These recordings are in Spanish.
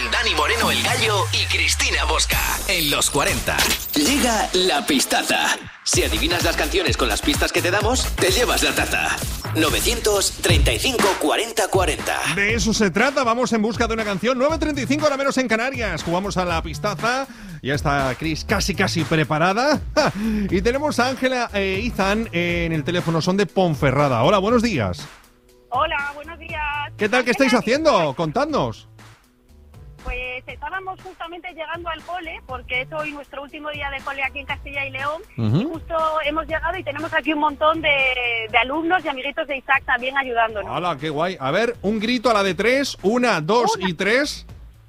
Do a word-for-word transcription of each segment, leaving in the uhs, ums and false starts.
con Dani Moreno el Gallo y Cristina Bosca. En los cuarenta. Llega la pistaza. Si adivinas las canciones con las pistas que te damos, te llevas la taza. novecientos treinta y cinco cuarenta cuarenta. De eso se trata, vamos en busca de una canción. nueve treinta y cinco, ahora menos en Canarias. Jugamos a la pistaza. Ya está Cris casi casi preparada. Y tenemos a Ángela e Izan en el teléfono, son de Ponferrada. Hola, buenos días. Hola, buenos días. ¿Qué tal? ¿Qué estáis haciendo? Contadnos. Pues estábamos justamente llegando al cole, porque es hoy nuestro último día de cole aquí en Castilla y León. Uh-huh. Y justo hemos llegado y tenemos aquí un montón de, de alumnos y amiguitos de Isaac también ayudándonos. ¡Hala, qué guay! A ver, un grito a la de tres. Una, dos Una. y tres.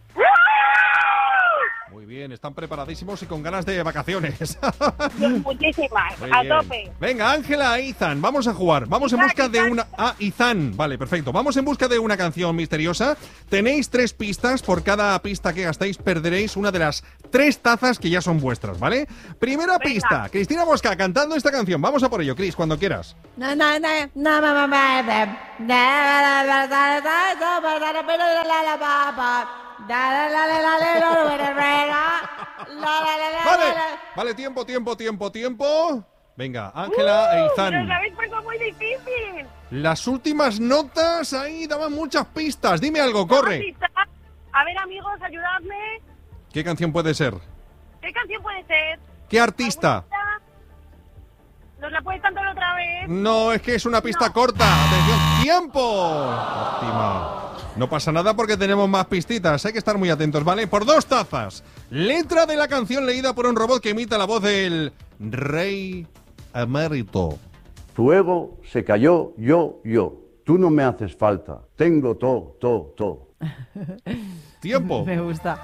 Muy bien, están preparadísimos y con ganas de vacaciones. Muchísimas, Muy a bien. tope. Venga, Ángela e Izan, vamos a jugar. Vamos en Izan, busca de Izan. una... Ah, Izan, vale, perfecto. Vamos en busca de una canción misteriosa. Tenéis tres pistas. Por cada pista que gastéis perderéis una de las tres tazas que ya son vuestras, ¿vale? Primera Venga. pista. Cristina Bosca cantando esta canción. Vamos a por ello, Cris, cuando quieras. Na, na, na, na, ma, ma, ma, da, da, da, da, da, da, da, da, da, da, da, da, da, Da, la, la, la, la, la, la, la, la, la, la, Vale, la, la. vale, tiempo, tiempo, tiempo, tiempo. Venga, Ángela e Nos Izan. lo habéis puesto muy difícil. Las últimas notas ahí daban muchas pistas. Dime algo, corre. A ver, amigos, ayudadme. ¿Qué canción puede ser? ¿Qué canción puede ser? ¿Qué artista? ¿Alguna? ¿Nos la puedes cantar otra vez? No, es que es una pista No. corta. Atención, tiempo. Óptima. No pasa nada porque tenemos más pistitas. Hay que estar muy atentos, ¿vale? Por dos tazas. Letra de la canción leída por un robot que imita la voz del rey emérito. Tu ego se cayó, yo, yo. Tú no me haces falta. Tengo todo, todo, todo. Tiempo. Me gusta.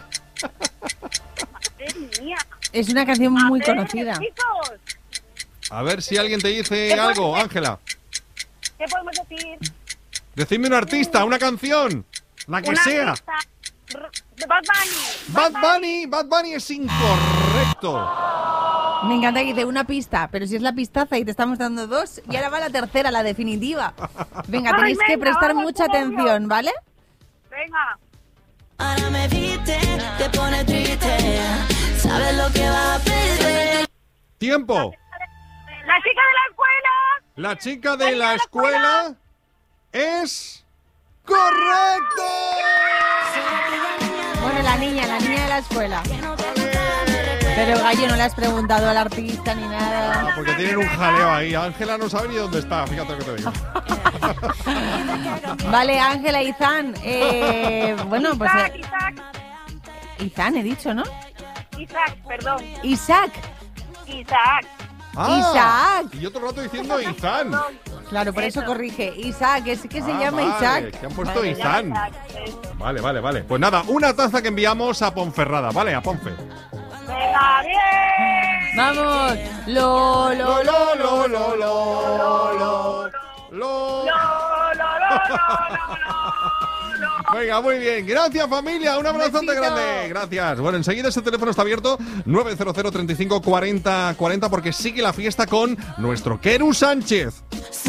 Madre mía. Es una canción muy A ver, conocida. chicos, A ver si alguien te dice ¿Qué algo, puede ser? Ángela. ¿qué podemos decir? Decidme un artista, una canción. La que Una sea. pista. R- Bad Bunny. Bad Bunny, Bad Bunny es incorrecto. Me encanta que dice una pista, pero si es la pistaza y te estamos dando dos, y ahora va la tercera, la definitiva. Venga, Ay, tenéis que venga, prestar vamos, mucha obvio. atención, ¿vale? Venga. Ahora me viste, te pone triste. Sabes lo que va a perder. Tiempo. La chica de la escuela. La chica de la escuela es correcto. Bueno, la niña, la niña de la escuela. Pero Gallo, no le has preguntado al artista ni nada. Porque tienen un jaleo ahí. Ángela no sabe ni dónde está, fíjate lo que te digo. Vale, Ángela, Izan. Eh, bueno, pues... Isaac, eh, Isaac. Izan, he dicho, ¿no? Isaac, perdón. Isaac. Isaac. Ah, Isaac. y otro rato diciendo Izan. Claro, por eso Eso. corrige. Isaac, es que se Ah, llama vale, Isaac. que han puesto Vale, Izan. Isaac, eso. Vale, vale, vale. Pues nada, una taza que enviamos a Ponferrada, ¿vale? A Ponfe. Venga, bien. Vamos. Lo, lo, lo, lo, lo, lo, lo. lo. Lo, lo, lo, lo, lo, lo. Venga, muy bien. Gracias, familia. Un abrazote besito. grande. Gracias. Bueno, enseguida ese teléfono está abierto. nueve cero cero, treinta y cinco, cuarenta, cuarenta porque sigue la fiesta con nuestro Keru Sánchez.